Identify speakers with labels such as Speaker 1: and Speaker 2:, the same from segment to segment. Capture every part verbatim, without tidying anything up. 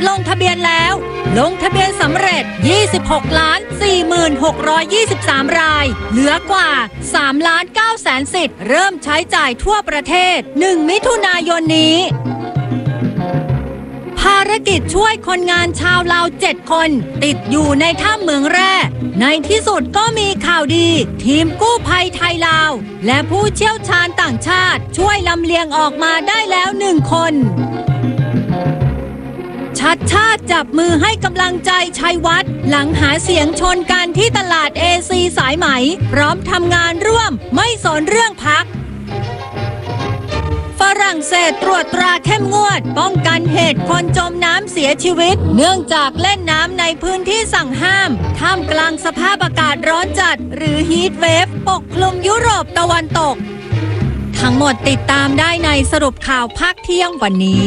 Speaker 1: ลงทะเบียนแล้วลงทะเบียนสำเร็จ ยี่สิบหกล้านสี่หมื่นหกร้อยยี่สิบสาม รายเหลือกว่า สามล้านเก้าแสน สิทธิ์เริ่มใช้จ่ายทั่วประเทศ หนึ่ง มิถุนายนนี้ภารกิจช่วยคนงานชาวลาวเจ็ดคนติดอยู่ในถ้ำเหมืองแร่ในที่สุดก็มีข่าวดีทีมกู้ภัยไทยลาวและผู้เชี่ยวชาญต่างชาติช่วยลำเลียงออกมาได้แล้วหนึ่งคนชัดชาติจับมือให้กำลังใจชัยวัฒน์หลังหาเสียงชนกันที่ตลาดเอซีสายไหมพร้อมทำงานร่วมไม่สนเรื่องพรรคฝรั่งเศสตรวจตราเข้มงวดป้องกันเหตุคนจมน้ำเสียชีวิตเนื่องจากเล่นน้ำในพื้นที่สั่งห้ามท่ามกลางสภาพอากาศร้อนจัดหรือฮีทเวฟปกคลุมยุโรปตะวันตกทั้งหมดติดตามได้ในสรุปข่าวภาคเที่ยงวันนี้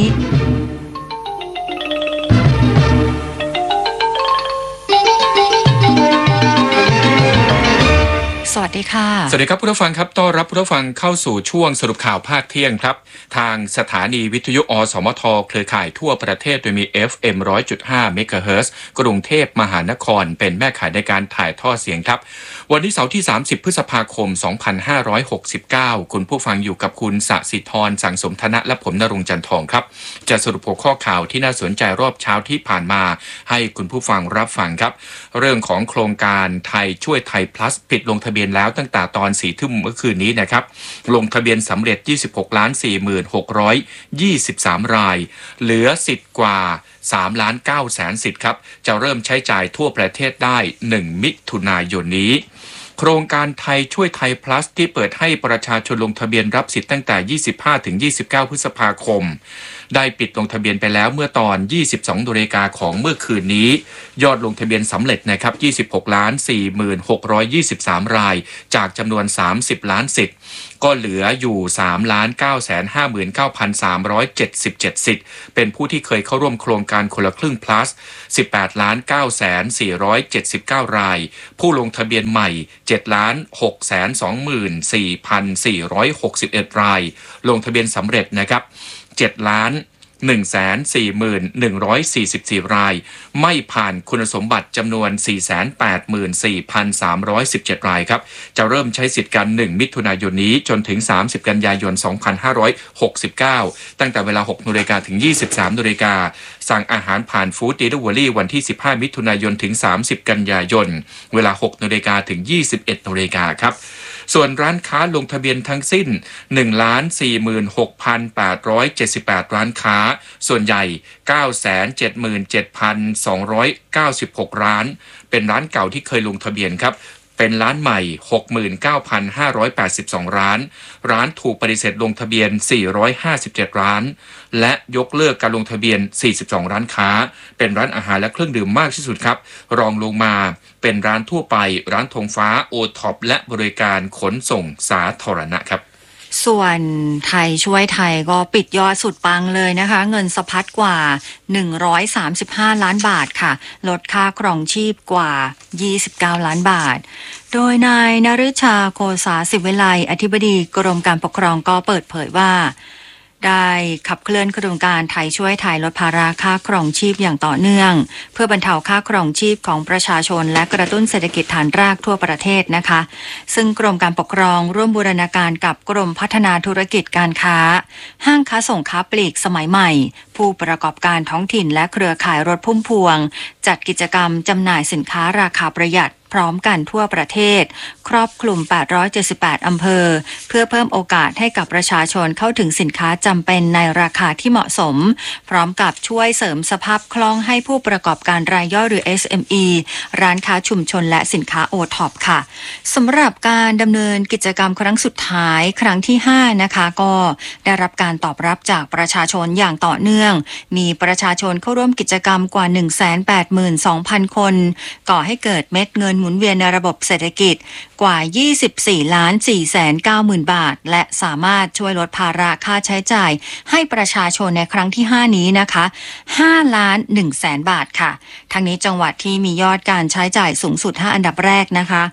Speaker 1: สวัสดีค่ะ
Speaker 2: สวัสดีครับผู้ฟังครับต้อนรับผู้ฟังเข้าสู่ช่วงสรุปข่าวภาคเที่ยงครับทางสถานีวิทยุอสมทเครือข่ายทั่วประเทศโดยมี เอฟ เอ็ม หนึ่งร้อยจุดห้า เมกะเฮิรตซ์กรุงเทพมหานครเป็นแม่ข่ายในการถ่ายทอดเสียงครับวันนี้เสาร์ที่สามสิบพฤษภาคมสองพันห้าร้อยหกสิบเก้าคุณผู้ฟังอยู่กับคุณสศิธรสังสมธนะและผมณรงค์จันทองครับจะสรุปหัวข้อข่าวที่น่าสนใจรอบเช้าที่ผ่านมาให้คุณผู้ฟังรับฟังครับเรื่องของโครงการไทยช่วยไทย plus ปิดลงทะเบียนแล้วตั้งแต่ตอนสี่ทุ่มเมื่อคืนนี้นะครับลงทะเบียนสำเร็จ ยี่สิบหกล้านสี่หมื่นหกร้อยยี่สิบสาม รายเหลือสิทธิ์กว่าสามล้านเก้าแสนสิทธิ์ครับจะเริ่มใช้จ่ายทั่วประเทศได้หนึ่งมิถุนายนนี้โครงการไทยช่วยไทย plus ที่เปิดให้ประชาชนลงทะเบียนรับสิทธิ์ตั้งแต่ ยี่สิบห้าถึงยี่สิบเก้า พฤษภาคมได้ปิดลงทะเบียนไปแล้วเมื่อตอน ยี่สิบสองนาฬิกาของเมื่อคืนนี้ยอดลงทะเบียนสำเร็จนะครับ ยี่สิบหกล้านสี่หมื่นหกร้อยยี่สิบสาม รายจากจำนวนสามสิบล้านสิทธิ์ก็เหลืออยู่ สามล้านเก้าแสนห้าหมื่นเก้าพันสามร้อยเจ็ดสิบเจ็ด สิทธิ์เป็นผู้ที่เคยเข้าร่วมโครงการคนละครึ่ง plus สิบแปดล้านเก้าแสนสี่ร้อยเจ็ดสิบเก้ารายผู้ลงทะเบียนใหม่เจ็ดล้านหกแสนสองหมื่นสี่พันสี่ร้อยหกสิบเอ็ดรายลงทะเบียนสำเร็จนะครับเจ็ดล้านหนึ่งแสนสี่หมื่นหนึ่งร้อยสี่สิบสี่ รายไม่ผ่านคุณสมบัติจำนวน สี่แสนแปดหมื่นสี่พันสามร้อยสิบเจ็ด รายครับจะเริ่มใช้สิทธิ์กันหนึ่งมิถุนายนนี้จนถึงสามสิบกันยายนสองพันห้าร้อยหกสิบเก้าตั้งแต่เวลา หกนาฬิกา ถึง ยี่สิบสามนาฬิกาสั่งอาหารผ่านฟู้ดเดลิเวอรี่วันที่สิบห้ามิถุนายนถึงสามสิบกันยายนเวลา หกนาฬิกา ถึง ยี่สิบเอ็ดนาฬิกาครับส่วนร้านค้าลงทะเบียนทั้งสิ้น หนึ่งล้านสี่หมื่นหกพันแปดร้อยเจ็ดสิบแปด ร้านค้าส่วนใหญ่ เก้าแสนเจ็ดหมื่นเจ็ดพันสองร้อยเก้าสิบหก ร้านเป็นร้านเก่าที่เคยลงทะเบียนครับเป็นร้านใหม่ หกหมื่นเก้าพันห้าร้อยแปดสิบสอง ร้านร้านถูกปฏิเสธลงทะเบียนสี่ร้อยห้าสิบเจ็ดร้านและยกเลิกการลงทะเบียนสี่สิบสองร้านค้าเป็นร้านอาหารและเครื่องดื่มมากที่สุดครับรองลงมาเป็นร้านทั่วไปร้านธงฟ้าโอท็อปและบริการขนส่งสาธารณะครับ
Speaker 1: ส่วนไทยช่วยไทยก็ปิดยอดสุดปังเลยนะคะเงินสะพัดกว่าหนึ่งร้อยสามสิบห้าล้านบาทค่ะลดค่าครองชีพกว่ายี่สิบเก้าล้านบาทโดยนายนฤชาโกษาศิวิไลอธิบดีกรมการปกครองก็เปิดเผยว่าได้ขับเคลื่อนโครงการไทยช่วยไทยลดภาระค่าครองชีพอย่างต่อเนื่องเพื่อบรรเทาค่าครองชีพของประชาชนและกระตุ้นเศรษฐกิจฐานรากทั่วประเทศนะคะซึ่งกรมการปกครองร่วมบูรณาการกับกรมพัฒนาธุรกิจการค้าห้างค้าส่งค้าปลีกสมัยใหม่ผู้ประกอบการท้องถิ่นและเครือข่ายรถพุ่มพวงจัดกิจกรรมจำหน่ายสินค้าราคาประหยัดพร้อมกันทั่วประเทศครอบคลุมแปดร้อยเจ็ดสิบแปดอำเภอเพื่อเพิ่มโอกาสให้กับประชาชนเข้าถึงสินค้าจำเป็นในราคาที่เหมาะสมพร้อมกับช่วยเสริมสภาพคล่องให้ผู้ประกอบการรายย่อยหรือ เอส เอ็ม อี ร้านค้าชุมชนและสินค้า โอ ท็อป ค่ะสำหรับการดำเนินกิจกรรมครั้งสุดท้ายครั้งที่ห้านะคะก็ได้รับการตอบรับจากประชาชนอย่างต่อเนื่องมีประชาชนเข้าร่วมกิจกรรมกว่า หนึ่งแสนแปดหมื่นสองพัน คนก่อให้เกิดเม็ดเงินหมุนเวียนในระบบเศรษฐกิจกว่า ยี่สิบสี่ล้านสี่แสนเก้าหมื่น บาทและสามารถช่วยลดภาระค่าใช้จ่ายให้ประชาชนในครั้งที่ห้านี้นะคะห้าล้านหนึ่งแสนบาทค่ะทั้งนี้จังหวัดที่มียอดการใช้จ่ายสูงสุดห้าอันดับแรกนะคะ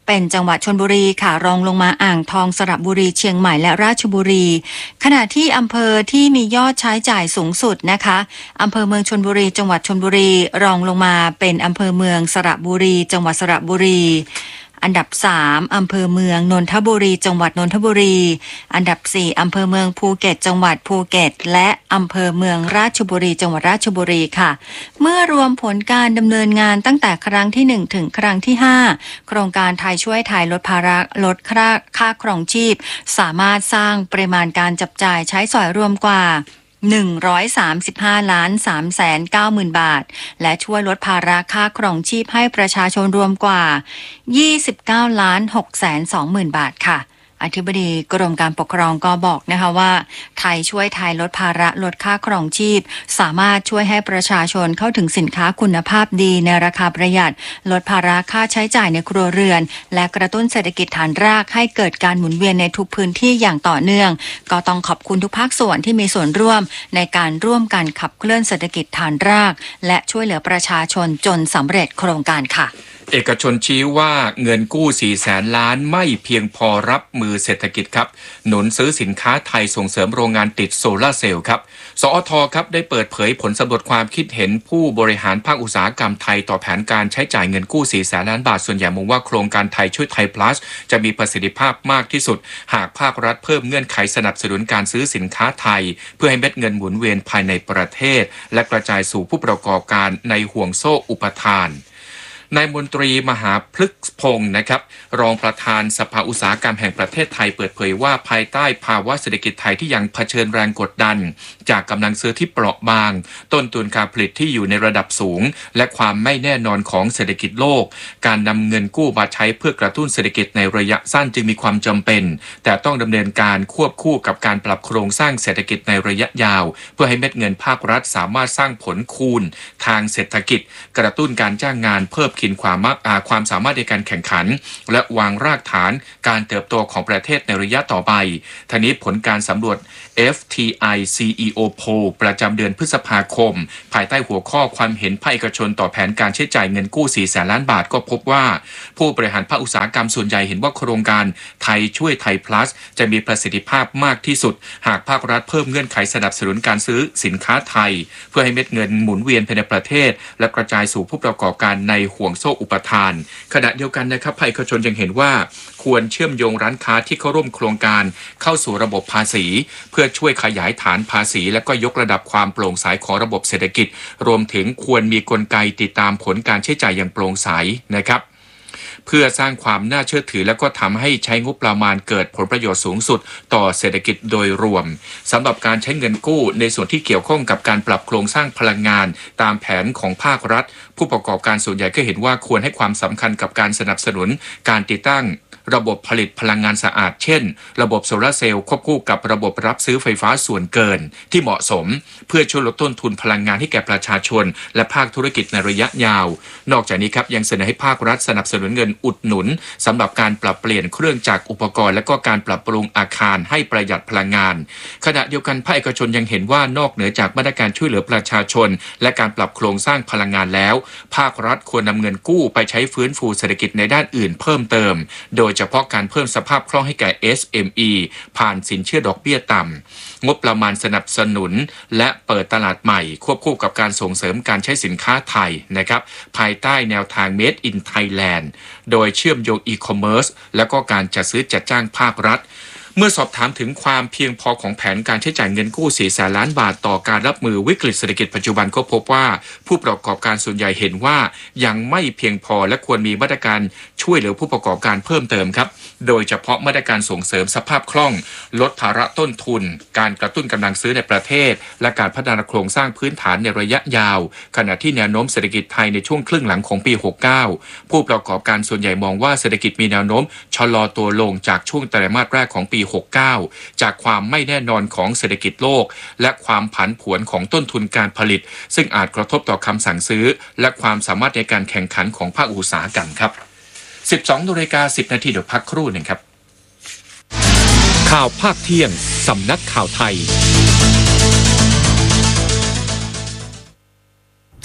Speaker 1: เป็นจังหวัดชลบุรีค่ะรองลงมาอ่างทองสระบุรีเชียงใหม่และราชบุรีขณะที่อำเภอที่มียอดใช้จ่ายสูงสุดนะคะอำเภอเมืองชลบุรีจังหวัดชลบุรีรองลงมาเป็นอำเภอเมืองสระบุรีจังหวัดสระบุรีอันดับสามอำเภอเมืองนนทบุรีจังหวัดนนทบุรีอันดับสี่อำเภอเมืองภูเก็ตจังหวัดภูเก็ตและอำเภอเมืองราชบุรีจังหวัดราชบุรีค่ะเมื่อรวมผลการดำเนินงานตั้งแต่ครั้งที่หนึ่งถึงครั้งที่ห้าโครงการไทยช่วยไทยลดภาระลดค่าค่าครองชีพสามารถสร้างปริมาณการจับจ่ายใช้สอยรวมกว่าหนึ่งร้อยสามสิบห้าล้านสามแสนเก้าหมื่นบาทและช่วยลดภาระค่าครองชีพให้ประชาชนรวมกว่ายี่สิบเก้าล้านหกแสนสองหมื่นบาทค่ะอธิบดีกรมการปกครองก็บอกนะคะว่าไทยช่วยไทยลดภาระลดค่าครองชีพสามารถช่วยให้ประชาชนเข้าถึงสินค้าคุณภาพดีในราคาประหยัดลดภาระค่าใช้จ่ายในครัวเรือนและกระตุ้นเศรษฐกิจฐานรากให้เกิดการหมุนเวียนในทุกพื้นที่อย่างต่อเนื่องก็ต้องขอบคุณทุกภาคส่วนที่มีส่วนร่วมในการร่วมกันขับเคลื่อนเศรษฐกิจฐานรากและช่วยเหลือประชาชนจนสำเร็จโครงการค่ะ
Speaker 2: เอกชนชี้ว่าเงินกู้สี่แสนล้านไม่เพียงพอรับมือเศรษฐกิจครับหนุนซื้อสินค้าไทยส่งเสริมโรงงานติดโซลาร์เซลล์ครับสอทครับได้เปิดเผยผลสำรวจความคิดเห็นผู้บริหารภาคอุตสาหกรรมไทยต่อแผนการใช้จ่ายเงินกู้สี่แสนล้านบาทส่วนใหญ่มองว่าโครงการไทยช่วยไทย plus จะมีประสิทธิภาพมากที่สุดหากภาครัฐเพิ่มเงื่อนไขสนับสนุนการซื้อสินค้าไทยเพื่อให้เม็ดเงินหมุนเวียนภายในประเทศและกระจายสู่ผู้ประกอบการในห่วงโซ่อุปทานนายมนตรีมหาพฤกษ์พงศ์นะครับรองประธานสภาอุตสาหกรรมแห่งประเทศไทยเปิดเผยว่าภายใต้ภาวะเศรษฐกิจไทยที่ยังเผชิญแรงกดดันจากกำลังซื้อที่เปราะบางต้นทุนการผลิตที่อยู่ในระดับสูงและความไม่แน่นอนของเศรษฐกิจโลกการนำเงินกู้มาใช้เพื่อกระตุ้นเศรษฐกิจในระยะสั้นจึงมีความจำเป็นแต่ต้องดำเนินการควบคู่กับการปรับโครงสร้างเศรษฐกิจในระยะยาวเพื่อให้เม็ดเงินภาครัฐสามารถสร้างผลคูณทางเศรษฐกิจกระตุ้นการจ้างงานเพิ่มขีดความความสามารถในการแข่งขันและวางรากฐานการเติบโตของประเทศในระยะต่อไปทั้งนี้ผลการสำรวจ เอฟ ที ไอ ซี อี โอ Poll ประจำเดือนพฤษภาคมภายใต้หัวข้อความเห็นภาคเอกชนต่อแผนการใช้จ่ายเงินกู้สี่แสนล้านบาทก็พบว่าผู้บริหารภาคอุตสาหกรรมส่วนใหญ่เห็นว่าโครงการไทยช่วยไทย plus จะมีประสิทธิภาพมากที่สุดหากภาครัฐเพิ่มเงื่อนไขสนับสนุนการซื้อสินค้าไทยเพื่อให้เม็ดเงินหมุนเวียนภายในประเทศและกระจายสู่ผู้ประกอบการในห่วงโซ่อุปทานขณะเดียวกันนะครับภาคเอกชนยังเห็นว่าควรเชื่อมโยงร้านค้าที่เข้าร่วมโครงการเข้าสู่ระบบภาษีเพื่อช่วยขยายฐานภาษีและก็ยกระดับความโปร่งใสของระบบเศรษฐกิจรวมถึงควรมีกลไกติดตามผลการใช้จ่ายอย่างโปร่งใสนะครับเพื่อสร้างความน่าเชื่อถือและก็ทำให้ใช้งบประมาณเกิดผลประโยชน์สูงสุดต่อเศรษฐกิจโดยรวมสำหรับการใช้เงินกู้ในส่วนที่เกี่ยวข้องกับการปรับโครงสร้างพลังงานตามแผนของภาครัฐผู้ประกอบการส่วนใหญ่ก็เห็นว่าควรให้ความสำคัญกับการสนับสนุนการติดตั้งระบบผลิตพลังงานสะอาดเช่นระบบโซลาร์เซลล์ควบคู่กับระบบรับซื้อไฟฟ้าส่วนเกินที่เหมาะสมเพื่อช่วยลดต้นทุนพลังงานให้แก่ประชาชนและภาคธุรกิจในระยะยาวนอกจากนี้ครับยังเสนอให้ภาครัฐสนับสนุนเงินอุดหนุนสำหรับการปรับเปลี่ยนเครื่องจักรอุปกรณ์และก็การปรับปรุงอาคารให้ประหยัดพลังงานขณะเดียวกันภาคเอกชนยังเห็นว่านอกเหนือจากมาตรการช่วยเหลือประชาชนและการปรับโครงสร้างพลังงานแล้วภาครัฐควรนำเงินกู้ไปใช้ฟื้นฟูเศรษฐกิจในด้านอื่นเพิ่มเติมโดยเฉพาะการเพิ่มสภาพคล่องให้แก่ เอส เอ็ม อี ผ่านสินเชื่อดอกเบี้ยต่ำงบประมาณสนับสนุนและเปิดตลาดใหม่ควบคู่กับการส่งเสริมการใช้สินค้าไทยนะครับภายใต้แนวทาง Made in Thailand โดยเชื่อมโยงอีคอมเมิร์ซและก็การจัดซื้อจัดจ้างภาครัฐเมื่อสอบถามถึงความเพียงพอของแผนการใช้จ่ายเงินกู้สี่แสนล้านบาทต่อการรับมือวิกฤตเศรษฐกิจปัจจุบันก็พบว่าผู้ประกอบการส่วนใหญ่เห็นว่ายังไม่เพียงพอและควรมีมาตรการช่วยเหลือผู้ประกอบการเพิ่มเติมครับโดยเฉพาะมาตรการส่งเสริมสภาพคล่องลดภาระต้นทุนการกระตุ้นกำลังซื้อในประเทศและการพัฒนาโครงสร้างพื้นฐานในระยะยาวขณะที่แนวโน้มเศรษฐกิจไทยในช่วงครึ่งหลังของปีหกสิบเก้าผู้ประกอบการส่วนใหญ่มองว่าเศรษฐกิจมีแนวโน้มชะลอตัวลงจากช่วงไตรมาสแรกของปีหกสิบเก้าจากความไม่แน่นอนของเศรษฐกิจโลกและความผันผวนของต้นทุนการผลิตซึ่งอาจกระทบต่อคำสั่งซื้อและความสามารถในการแข่งขันของภาคอุตสาหกรรมครับ สิบสองนาฬิกาสิบนาทีเดี๋ยวพักครู่หนึ่งครับข่าวภาคเที่ยงสำนักข่าวไทย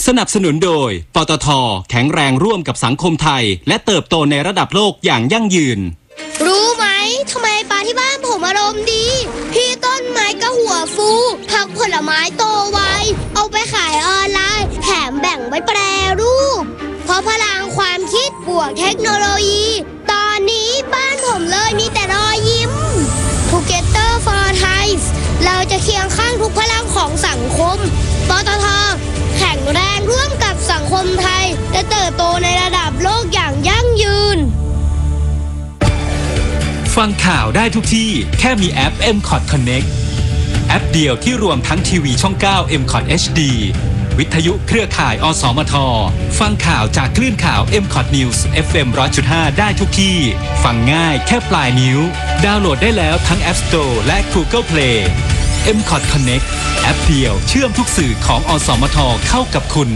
Speaker 3: สนับสนุนโดยปตท.แข็งแรงร่วมกับสังคมไทยและเติบโตในระดับโลกอย่างยั่งยืน
Speaker 4: รู้ไหมทำไมปลาที่บ้านผมอารมณ์ดีพี่ต้นไม้ก็หัวฟูผักผลไม้โตไวเอาไปขายออนไลน์แถมแบ่งไว้แปรรูปเพราะพลังความคิดบวกเทคโนโลยีตอนนี้บ้านผมเลยมีแต่รอยยิ้ม Together for Thai เราจะเคียงข้างทุกพลังของสังคมปตท.แข็งแรงร่วมกับสังคมไทยและเติบโตในระดับโลกอย่างยั่งยืน
Speaker 3: ฟังข่าวได้ทุกที่แค่มีแอป เอ็ม คอท Connect แอปเดียวที่รวมทั้งทีวีช่อง เก้า เอ็ม คอท เอช ดี วิทยุเครือข่าย อสมท ฟังข่าวจากคลื่นข่าว เอ็ม คอท News เอฟ เอ็ม หนึ่งร้อยจุดห้า ได้ทุกที่ ฟังง่ายแค่ปลายนิ้วดาวน์โหลดได้แล้วทั้ง App Store และ Google Play เอ็ม คอท Connect แอปเดียวเชื่อมทุกสื่อของอสมทเข้ากับคุณ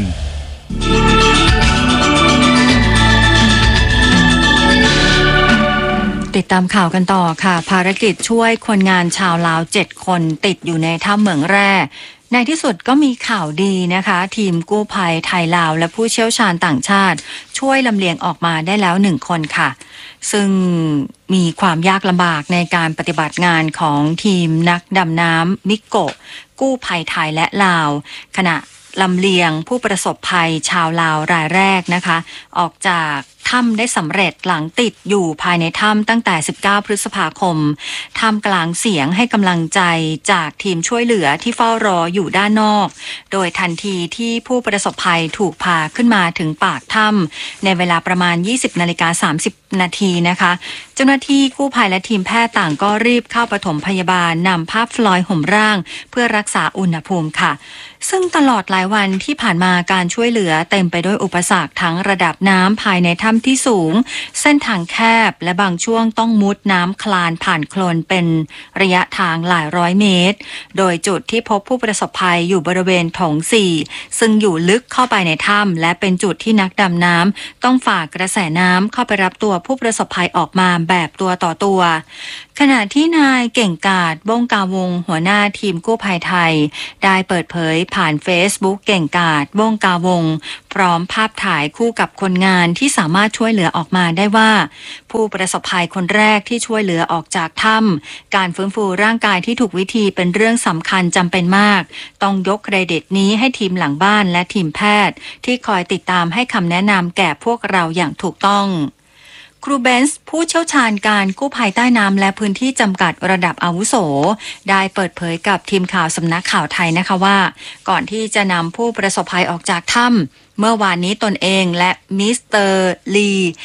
Speaker 1: ติดตามข่าวกันต่อค่ะภารกิจช่วยคนงานชาวลาวเจ็ดคนติดอยู่ในถ้ำเหมืองแร่ในที่สุดก็มีข่าวดีนะคะทีมกู้ภัยไทยลาวและผู้เชี่ยวชาญต่างชาติช่วยลำเลียงออกมาได้แล้วหนึ่งคนค่ะซึ่งมีความยากลำบากในการปฏิบัติงานของทีมนักดำน้ำมิโกะกู้ภัยไทยและลาวขณะลำเลียงผู้ประสบภัยชาวลาวรายแรกนะคะออกจากถ้ำได้สำเร็จหลังติดอยู่ภายในถ้ำตั้งแต่สิบเก้าพฤษภาคมท่ามกลางเสียงให้กำลังใจจากทีมช่วยเหลือที่เฝ้ารออยู่ด้านนอกโดยทันทีที่ผู้ประสบภัยถูกพาขึ้นมาถึงปากถ้ำในเวลาประมาณ ยี่สิบนาฬิกาสามสิบนาทีนะคะเจ้าหน้าที่กู้ภัยและทีมแพทย์ต่างก็รีบเข้าปฐมพยาบาลนำผ้าฟลอยห่มร่างเพื่อรักษาอุณหภูมิค่ะซึ่งตลอดหลายวันที่ผ่านมาการช่วยเหลือเต็มไปด้วยอุปสรรคทั้งระดับน้ำภายในถ้ำที่สูงเส้นทางแคบและบางช่วงต้องมุดน้ำคลานผ่านโคลนเป็นระยะทางหลายร้อยเมตรโดยจุดที่พบผู้ประสบภัยอยู่บริเวณโถงสี่ซึ่งอยู่ลึกเข้าไปในถ้ำและเป็นจุดที่นักดำน้ำต้องฝ่ากระแสน้ำเข้าไปรับตัวผู้ประสบภัยออกมาแบบตัวต่อตัวขณะที่นายเก่งกาจบ้งกาวงหัวหน้าทีมกู้ภัยไทยได้เปิดเผยผ่าน Facebook เก่งกาจบ้งกาวงพร้อมภาพถ่ายคู่กับคนงานที่สามารถช่วยเหลือออกมาได้ว่าผู้ประสบภัยคนแรกที่ช่วยเหลือออกจากถ้ำการฟื้นฟูร่างกายที่ถูกวิธีเป็นเรื่องสำคัญจำเป็นมากต้องยกเครดิตนี้ให้ทีมหลังบ้านและทีมแพทย์ที่คอยติดตามให้คำแนะนำแก่พวกเราอย่างถูกต้องครูเบนซ์ผู้เชี่ยวชาญการกู้ภัยใต้น้ำและพื้นที่จำกัดระดับอาวุโสได้เปิดเผยกับทีมข่าวสำนักข่าวไทยนะคะว่าก่อนที่จะนำผู้ประสบภัยออกจากถ้ำเมื่อวานนี้ตนเองและมิสเตอร์ลี